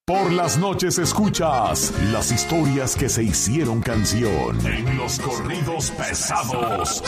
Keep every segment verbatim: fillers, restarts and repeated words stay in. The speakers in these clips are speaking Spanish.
Por las noches escuchas las historias que se hicieron canción en los corridos pesados.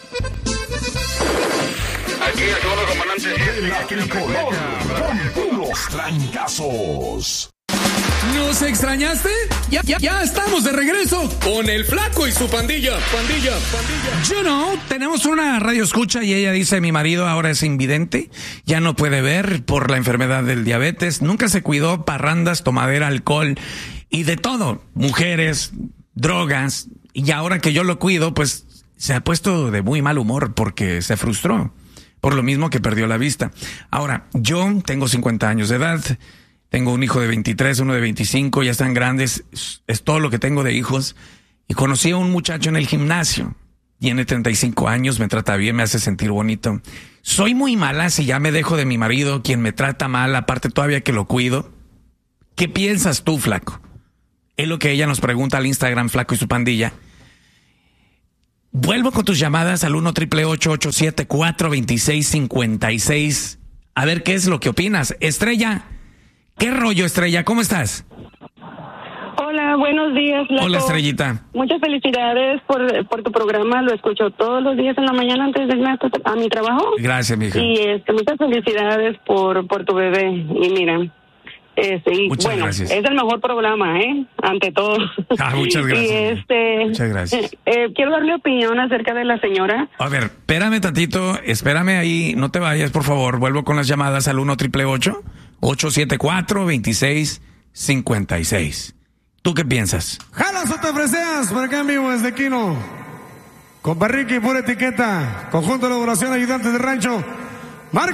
Aquí el segundo comandante de la tricolor con puros trancazos. ¿Nos extrañaste? Ya, ya, ya estamos de regreso con el Flaco y su pandilla, pandilla, pandilla. You know, tenemos una radio escucha y ella dice, mi marido ahora es invidente, ya no puede ver por la enfermedad del diabetes, nunca se cuidó, parrandas, tomadera, alcohol y de todo, mujeres, drogas, y ahora que yo lo cuido, pues se ha puesto de muy mal humor porque se frustró, por lo mismo que perdió la vista. Ahora, yo tengo cincuenta años de edad. Tengo un hijo de veintitrés, uno de veinticinco, ya están grandes, es todo lo que tengo de hijos. Y conocí a un muchacho en el gimnasio, tiene treinta y cinco años, me trata bien, me hace sentir bonito. Soy muy mala si ya me dejo de mi marido, quien me trata mal, aparte todavía que lo cuido. ¿Qué piensas tú, Flaco? Es lo que ella nos pregunta al Instagram, Flaco y su pandilla. Vuelvo con tus llamadas al uno, ocho ocho ocho, ocho siete cuatro, dos seis cinco seis. A ver qué es lo que opinas. Estrella. ¿Qué rollo, Estrella? ¿Cómo estás? Hola, buenos días, Flaco. Hola, Estrellita. Muchas felicidades por, por tu programa. Lo escucho todos los días en la mañana antes de irme a, tu, a mi trabajo. Gracias, mija. Y este, muchas felicidades por, por tu bebé. Y mira, este, y muchas bueno, gracias. es el mejor programa, ¿eh? Ante todo. Ah, muchas gracias. Y este, muchas gracias. Eh, quiero dar mi opinión acerca de la señora. A ver, espérame tantito, espérame ahí, no te vayas, por favor. Vuelvo con las llamadas al uno, ocho ocho ocho, ocho siete cuatro, dos seis cinco seis. ¿Tú qué piensas? Jalas o te ofreces por acá en vivo desde Quino. Con Barrique y pura etiqueta. Conjunto de elaboración ayudante de rancho. Marca